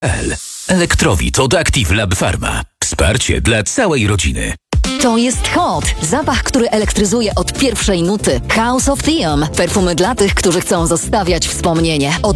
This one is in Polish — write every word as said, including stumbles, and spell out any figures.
L. Elektrowid od Active Lab Pharma. Wsparcie dla całej rodziny. To jest Hot. Zapach, który elektryzuje od pierwszej nuty. House of Theum. Perfumy dla tych, którzy chcą zostawiać wspomnienie. Od